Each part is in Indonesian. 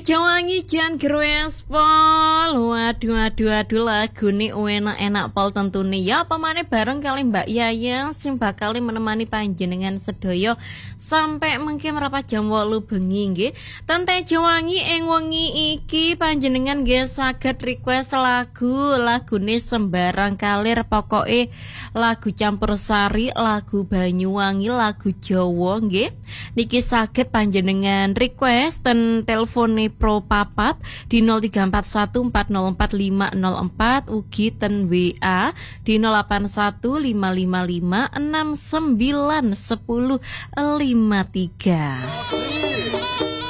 Tejowangi jan grespol. Waduh lagu nih enak-enak pol tentunya ya. Pemane bareng kali Mbak Yaya sing bakal menemani panjenengan sedoyo sampai mungkin merapat jam 8 bengi nggih. Ten Tejowangi ing wengi iki panjenengan nggih saged request lagune sembarang kalir, pokoke lagu campursari, lagu Banyuwangi, lagu Jawa nggih. Niki saged panjenengan request ten telepone Pro Papat di 0341404504, ugi ten WA di 0815591053.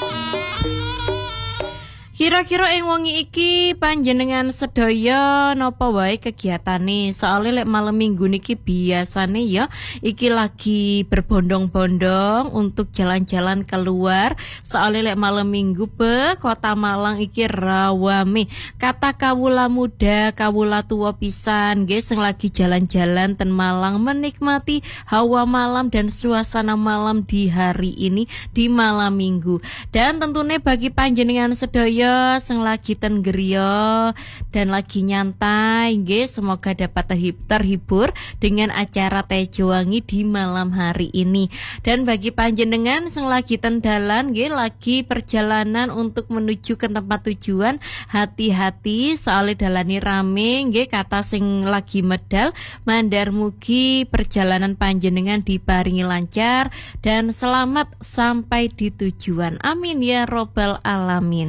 Kira-kira ing wengi iki panjenengan sedaya napa wae kegiatane? Soale lek malam minggu niki biasane ya iki lagi berbondong-bondong untuk jalan-jalan keluar. Soale lek malam minggu Kota Malang iki rawame. Kata kawula muda, kawula tua pisan nggih sing lagi jalan-jalan ten Malang menikmati hawa malam dan suasana malam di hari ini di malam minggu. Dan tentunya bagi panjenengan sedaya sing lagi ten griya dan lagi nyantai nggih, semoga dapat terhibur dengan acara Tejowangi di malam hari ini. Dan bagi panjenengan sing lagi ten dalan nggih, lagi perjalanan untuk menuju ke tempat tujuan, hati-hati soalnya dalane rame nggih, kata sing lagi medal mandar mugi perjalanan panjenengan diparingi lancar dan selamat sampai di tujuan. Amin ya robbal alamin.